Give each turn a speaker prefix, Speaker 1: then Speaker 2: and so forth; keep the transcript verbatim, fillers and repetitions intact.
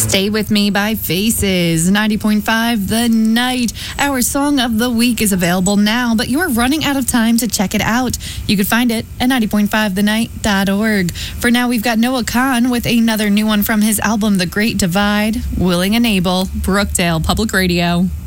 Speaker 1: Stay With Me by Faces, ninety point five The Night. Our song of the week is available now, but you are running out of time to check it out. You can find it at ninety point five the night dot org. For now, we've got Noah Kahan with another new one from his album, The Great Divide. Willing and Able, Brookdale Public Radio.